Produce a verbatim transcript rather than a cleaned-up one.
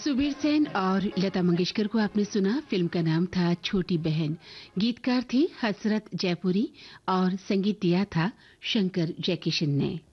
सुबीर सेन और लता मंगेशकर को आपने सुना। फिल्म का नाम था छोटी बहन। गीतकार थे हसरत जयपुरी और संगीत दिया था शंकर जयकिशन ने।